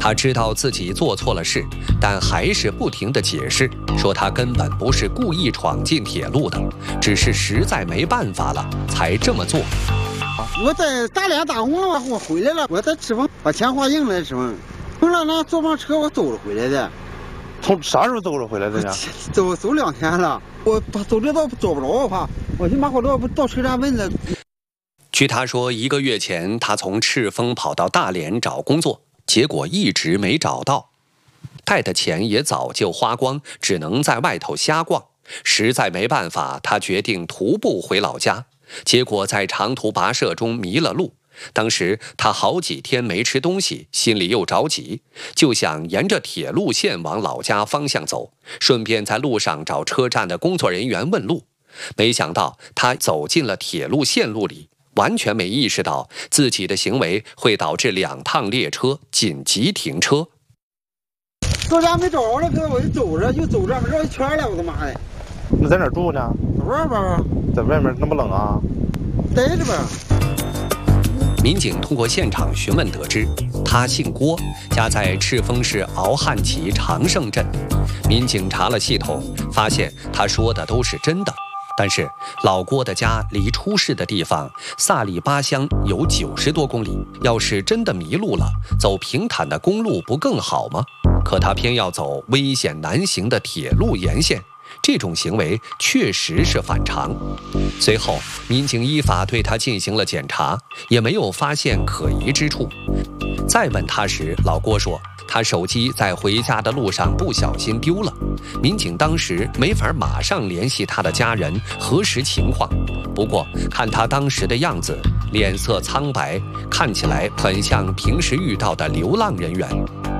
他知道自己做错了事，但还是不停地解释，说他根本不是故意闯进铁路的，只是实在没办法了才这么做。 我在大连打工了，我回来了，我在赤峰把钱花硬了，赤峰。完了那坐上车我走着回来的。 从啥时候走着回来的呢？ 走2天了，我走这道走不着，我怕，我去马火道不到车站问了。 据他说，1个月前他从赤峰跑到大连找工作，结果一直没找到，带的钱也早就花光，只能在外头瞎逛。实在没办法，他决定徒步回老家，结果在长途跋涉中迷了路。当时他好几天没吃东西，心里又着急，就想沿着铁路线往老家方向走，顺便在路上找车站的工作人员问路。没想到他走进了铁路线路里，完全没意识到自己的行为会导致2趟列车紧急停车。 到家没找着了，哥，我就走着绕一圈了，我的妈的！ 你在哪儿住呢？ 外边啊。 在外面那么冷啊？ 待着呗。 民警通过现场询问得知，他姓郭，家在赤峰市敖汉旗长胜镇。民警查了系统，发现他说的都是真的。但是老郭的家离出事的地方萨里巴乡有90多公里，要是真的迷路了，走平坦的公路不更好吗？可他偏要走危险难行的铁路沿线，这种行为确实是反常。随后民警依法对他进行了检查，也没有发现可疑之处。再问他时，老郭说他手机在回家的路上不小心丢了。民警当时没法马上联系他的家人核实情况，不过看他当时的样子，脸色苍白，看起来很像平时遇到的流浪人员。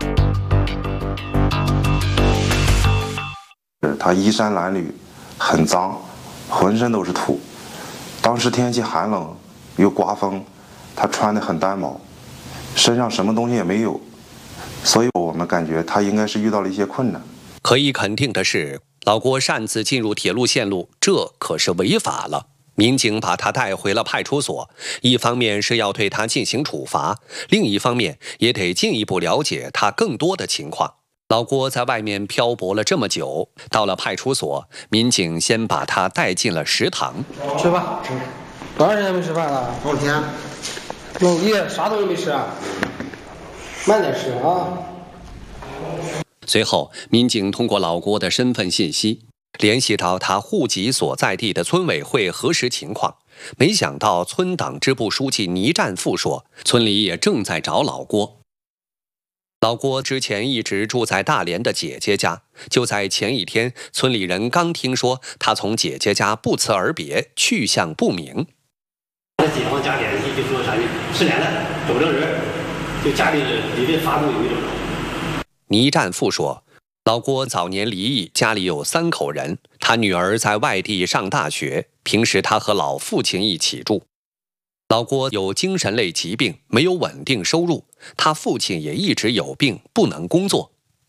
他衣衫褴褛，很脏，浑身都是土。当时天气寒冷，又刮风，他穿得很单薄，身上什么东西也没有，所以我们感觉他应该是遇到了一些困难。 可以肯定的是，老郭擅自进入铁路线路，这可是违法了。民警把他带回了派出所，一方面是要对他进行处罚，另一方面也得进一步了解他更多的情况。老郭在外面漂泊了这么久，到了派出所，民警先把他带进了食堂。 吃饭，多长时间没吃饭了？ 好几天。 老弟，啥东西没吃啊？慢点吃啊。 随后，民警通过老郭的身份信息，联系到他户籍所在地的村委会核实情况。没想到村党支部书记倪占富说，村里也正在找老郭。老郭之前一直住在大连的姐姐家，就在前一天，村里人刚听说他从姐姐家不辞而别，去向不明。 解放家联系就说啥呢？失联了，找不着人，就家里这发动也没找着。 倪占富说，老郭早年离异，家里有3口人，他女儿在外地上大学，平时他和老父亲一起住。老郭有精神类疾病，没有稳定收入，他父亲也一直有病，不能工作。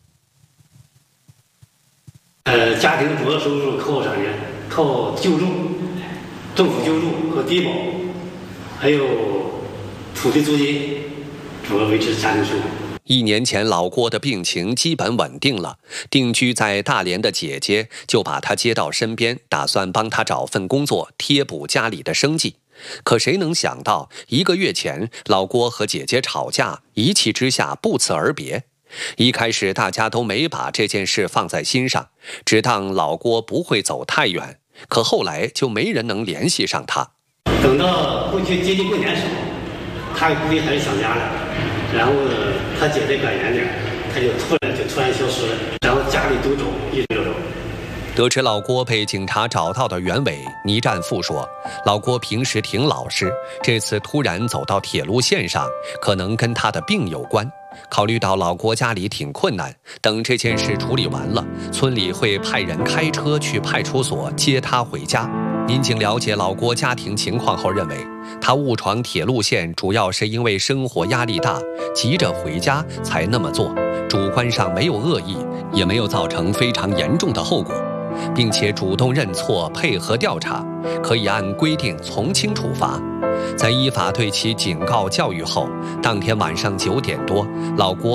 家庭主要收入靠啥呢？靠救助，政府救助和低保，还有土地租金，主要维持家庭生活。 1年前，老郭的病情基本稳定了，定居在大连的姐姐就把他接到身边，打算帮他找份工作，贴补家里的生计。可谁能想到，1个月前，老郭和姐姐吵架，一气之下不辞而别。一开始大家都没把这件事放在心上，只当老郭不会走太远。可后来就没人能联系上他。 等到接近过年的时候，他估计还是想家了。然后呢，他姐再赶远点，他就突然消失了。然后家里都找，一直找。 得知老郭被警察找到的原委，倪占富说，老郭平时挺老实，这次突然走到铁路线上，可能跟他的病有关。考虑到老郭家里挺困难，等这件事处理完了，村里会派人开车去派出所接他回家。民警了解老郭家庭情况后认为，他误闯铁路线主要是因为生活压力大，急着回家才那么做，主观上没有恶意，也没有造成非常严重的后果，并且主动认错，配合调查，可以按规定从轻处罚。在依法对其警告教育后，当天晚上9点多，老郭